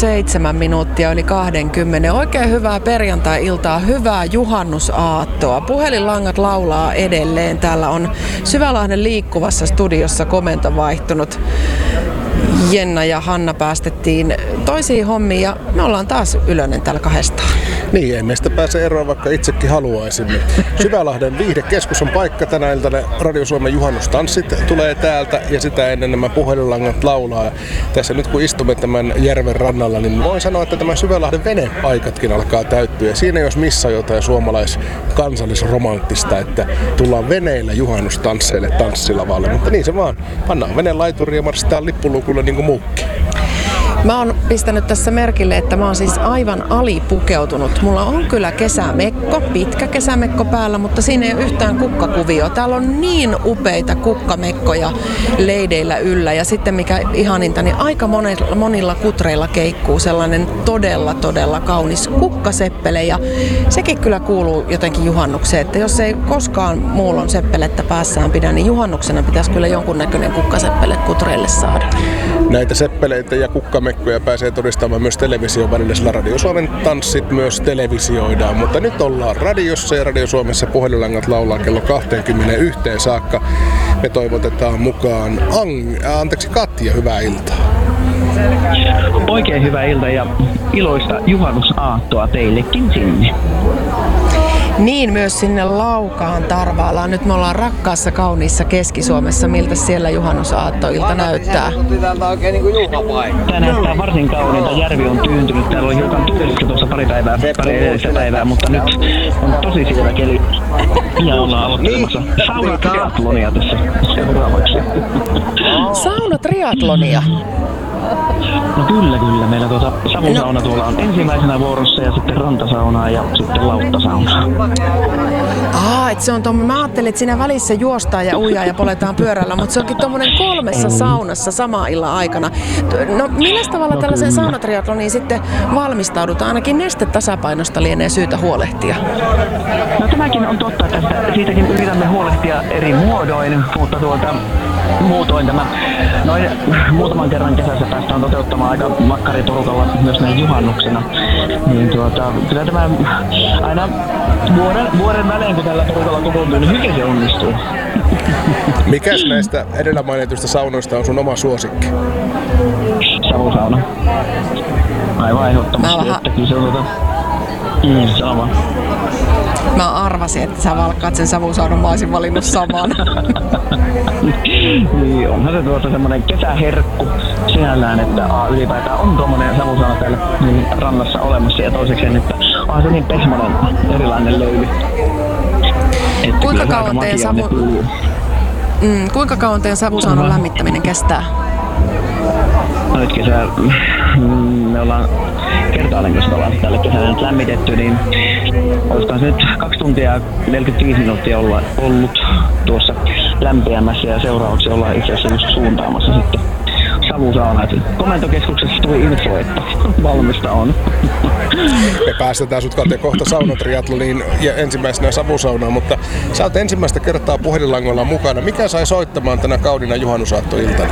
7 minuuttia yli 20. Oikein hyvää perjantai-iltaa, hyvää juhannusaattoa. Puhelinlangat laulaa edelleen. Täällä on Syvälahden liikkuvassa studiossa komento vaihtunut. Jenna ja Hanna päästettiin toisiin hommiin ja me ollaan taas Ylönen täällä kahdestaan. Niin, ei meistä pääse eroon, vaikka itsekin haluaisimme. Syvälahden viihdekeskus on paikka tänä iltana. Radio Suomen juhannustanssit tulee täältä ja sitä ennen nämä puhelinlangat laulaa. Tässä nyt kun istumme tämän järven rannalla, niin voin sanoa, että tämä Syvälahden veneaikatkin alkaa täyttyä. Ja siinä jos missä jotain suomalais-kansallisromanttista, että tullaan veneillä juhannustansseille tanssilavalle. Mutta niin se vaan. Pannaan veneen laituriin ja marssitaan lippulukulle niin kuin muukki. Mä oon pistänyt tässä merkille, että mä oon siis aivan alipukeutunut. Mulla on kyllä kesämekko, pitkä kesämekko päällä, mutta siinä ei ole yhtään kukkakuvio. Täällä on niin upeita kukkamekkoja leideillä yllä ja sitten mikä ihaninta, niin aika monilla kutreilla keikkuu sellainen todella kaunis kukkaseppele ja sekin kyllä kuuluu jotenkin juhannukseen, että jos ei koskaan muulon seppelettä päässään pidä, niin juhannuksena pitäisi kyllä jonkunnäköinen kukkaseppele kutreille saada. Näitä seppeleitä ja kukkamekkoja pääsee todistamaan myös television välillä, sillä Radio Suomen tanssit myös televisioidaan. Mutta nyt ollaan radiossa ja Radio Suomessa puhelinlangat laulaa kello 21 saakka. Me toivotetaan mukaan Katja, hyvää iltaa. Oikein hyvää iltaa ja iloista juhannusaattoa teillekin sinne. Niin, myös sinne Laukaan Tarvaalaan. Nyt me ollaan rakkaassa, kauniissa Keski-Suomessa. Miltä siellä juhannusaattoilta näyttää? Tämä näyttää varsin kauniilta. Järvi on tyyntynyt. Täällä oli hiukan tuulista tuossa pari edellistä päivää, mutta nyt on tosi selvä keli. Ja ollaan aloittelemassa saunatriatlonia tässä seuraavaksi. Saunatriatlonia? No kyllä. Meillä savusauna tuolla on ensimmäisenä vuorossa ja sitten rantasaunaa ja sitten lauttasaunaa. Se on mä ajattelin, että siinä välissä juostaan ja uijaa ja poletaan pyörällä, mutta se onkin tommonen 3 saunassa sama illan aikana. No millä tavalla tällaisen saunatriatloniin sitten valmistaudutaan? Ainakin nestetasapainosta lienee syytä huolehtia. No tämäkin on totta, että siitäkin yritämme huolehtia eri muodoin, mutta muutoin tämä noin muutaman kerran kesässä päästään toteuttamaan aika makkariporukalla myös näin juhannuksena. Niin kyllä tämä aina vuoden välein, kun tällä porukalla kokoontuu, niin hyvin se onnistuu. Mikäs näistä edellä mainituista saunoista on sun oma suosikki? Savusauna. Aivan ehdottomasti, että kyllä se on sama. Mä arvasin, että sä valkkaat sen savusaunan, mä olisin valinnut saman. Niin, onhan se semmonen kesäherkku sinällään, että ylipäätään on tommonen savusauna täällä rannassa olemassa ja toiseksi, että onhan se niin pehmonen erilainen löyly. Kuinka kauan teidän savusaunan lämmittäminen kestää? No nyt me ollaan kertaalleen, kun ollaan tällä kesällä nyt lämmitetty, niin olisiko se nyt 2 tuntia ja 45 minuuttia ollut tuossa lämpiämässä ja seuraavaksi ollaan itse asiassa just suuntaamassa sitten savusaunaa. Komentokeskuksessa tuli info, että valmista on. Me päästetään sut Katja kohta saunatriatloniin ja ensimmäisenä savusaunaan, mutta sä oot ensimmäistä kertaa puhelinlangoilla mukana. Mikä sai soittamaan tänä kaudina juhannusaattoiltana?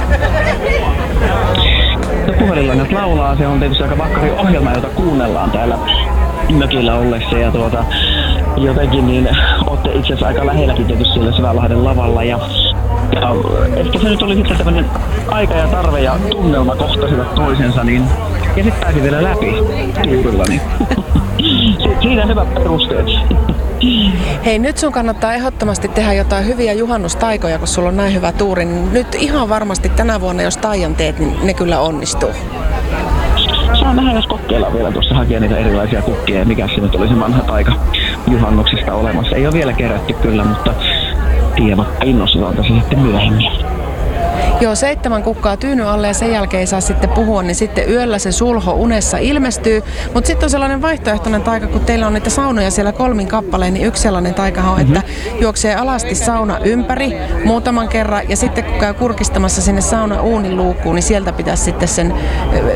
No puhelinlangat laulaa, se on tietysti aika vakkari ohjelma, jota kuunnellaan täällä mökillä ollessa ja jotenkin niin ootte itse asiassa aika lähelläkin tietysti siellä Syvälahden lavalla ja ehkä se nyt oli sitten tämmönen aika ja tarve ja tunnelma kohtasivat toisensa niin ja sit pääsi vielä läpi tuurilla niin siinä hyvät perusteet. Hei, nyt sun kannattaa ehdottomasti tehdä jotain hyviä juhannustaikoja, kun sulla on näin hyvä tuuri. Niin nyt ihan varmasti tänä vuonna, jos taian teet, niin ne kyllä onnistuu. Saa nähdä, jos kokeillaan vielä tuossa hakea niitä erilaisia kukkia ja mikä se nyt oli se vanha taika juhannuksesta olemassa. Ei ole vielä kerätty kyllä, mutta tiedä innostutaan tässä sitten myöhemmin. Joo, 7 kukkaa tyyny alle ja sen jälkeen ei saa sitten puhua, niin sitten yöllä se sulho unessa ilmestyy. Mutta sitten on sellainen vaihtoehtoinen taika, kun teillä on niitä saunoja siellä 3 kappaleen, niin yksi sellainen taika on, että juoksee alasti sauna ympäri muutaman kerran ja sitten kun käy kurkistamassa sinne sauna uunin luukkuun, niin sieltä pitäisi sitten sen